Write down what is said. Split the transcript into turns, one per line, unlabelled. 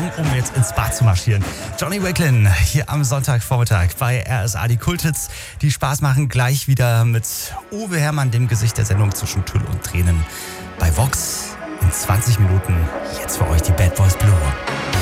machen, um jetzt ins Bad zu marschieren. Johnny Wakelin hier am Sonntagvormittag bei RSA, die Kulthits, die Spaß machen. Gleich wieder mit Uwe Herrmann, dem Gesicht der Sendung zwischen Tüll und Tränen bei Vox. In 20 Minuten jetzt für euch die Bad Boys Blue.